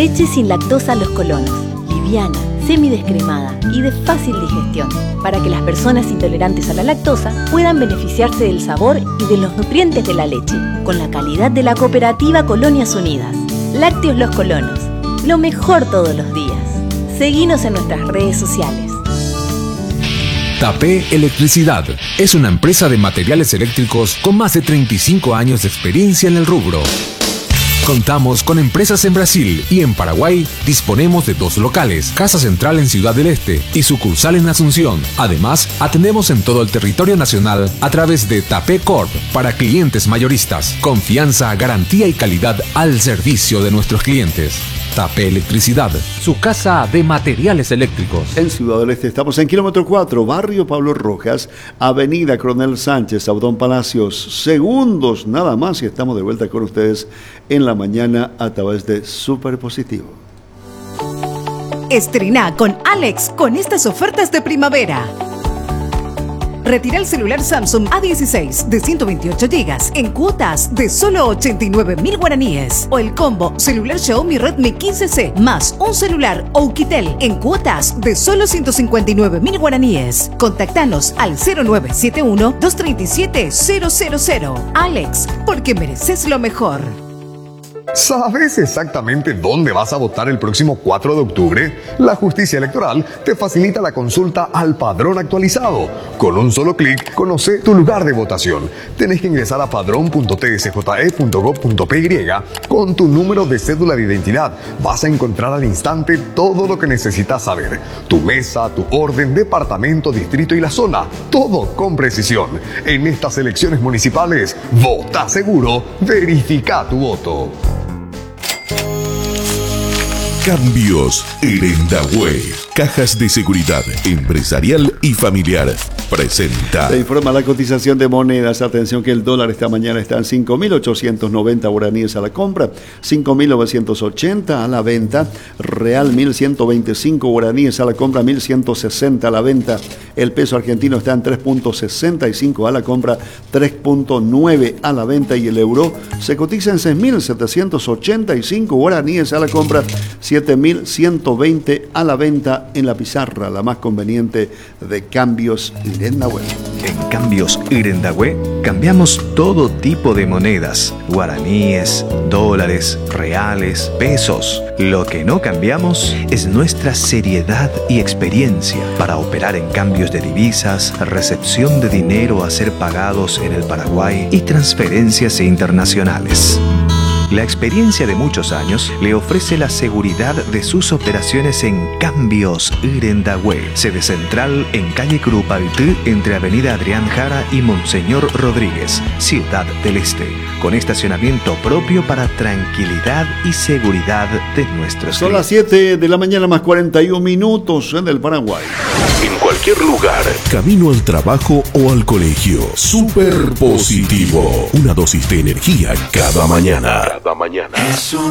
Leche sin lactosa Los Colonos. Liviana, semidescremada y de fácil digestión, para que las personas intolerantes a la lactosa puedan beneficiarse del sabor y de los nutrientes de la leche, con la calidad de la cooperativa Colonias Unidas. Lácteos Los Colonos, lo mejor todos los días. Seguinos en nuestras redes sociales. Tapé Electricidad es una empresa de materiales eléctricos con más de 35 años de experiencia en el rubro. Contamos con empresas en Brasil y en Paraguay. Disponemos de 2 locales, Casa Central en Ciudad del Este y sucursal en Asunción. Además, atendemos en todo el territorio nacional a través de Tapé Corp para clientes mayoristas. Confianza, garantía y calidad al servicio de nuestros clientes. Tapé Electricidad, su casa de materiales eléctricos. En Ciudad del Este estamos en kilómetro 4, barrio Pablo Rojas, avenida Coronel Sánchez, Abdón Palacios. Segundos nada más y estamos de vuelta con ustedes en la mañana a través de Superpositivo. Estrena con Alex con estas ofertas de primavera. Retira el celular Samsung A16 de 128 GB en cuotas de solo 89.000 guaraníes. O el combo celular Xiaomi Redmi 15C más un celular Oukitel en cuotas de solo 159.000 guaraníes. Contactanos al 0971-237-000. Alex, porque mereces lo mejor. ¿Sabes exactamente dónde vas a votar el próximo 4 de octubre? La Justicia Electoral te facilita la consulta al padrón actualizado. Con un solo clic, conoce tu lugar de votación. Tenés que ingresar a padrón.tsje.gov.py con tu número de cédula de identidad. Vas a encontrar al instante todo lo que necesitas saber. Tu mesa, tu orden, departamento, distrito y la zona. Todo con precisión. En estas elecciones municipales, vota seguro, verifica tu voto. Cambios Irendahue. Cajas de seguridad empresarial y familiar. Presenta. Se informa la cotización de monedas. Atención que el dólar esta mañana está en 5.890 guaraníes a la compra, 5.980 a la venta. Real 1.125 guaraníes a la compra, 1.160 a la venta. El peso argentino está en 3.65 a la compra, 3.9 a la venta. Y el euro se cotiza en 6.785 guaraníes a la compra, 7.120 a la venta. En la pizarra, la más conveniente de Cambios Irendahue. En Cambios Irendahue cambiamos todo tipo de monedas: guaraníes, dólares, reales, pesos. Lo que no cambiamos es nuestra seriedad y experiencia para operar en cambios de divisas, recepción de dinero a ser pagados en el Paraguay y transferencias internacionales. La experiencia de muchos años le ofrece la seguridad de sus operaciones en Cambios Irendahue, sede central en calle Curupaytí, entre avenida Adrián Jara y Monseñor Rodríguez, Ciudad del Este, con estacionamiento propio para tranquilidad y seguridad de nuestros Son las 7 de la mañana más 41 minutos en el Paraguay. En cualquier lugar, camino al trabajo o al colegio. Superpositivo. Una dosis de energía cada mañana. Es un